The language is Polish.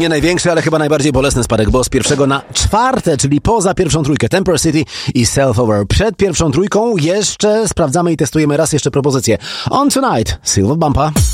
Nie największy, ale chyba najbardziej bolesny spadek, bo z 1 na 4, czyli poza pierwszą trójkę, Temper City i Self-Over. Przed pierwszą trójką jeszcze sprawdzamy i testujemy raz jeszcze propozycję. On Tonight, Silver Bumper.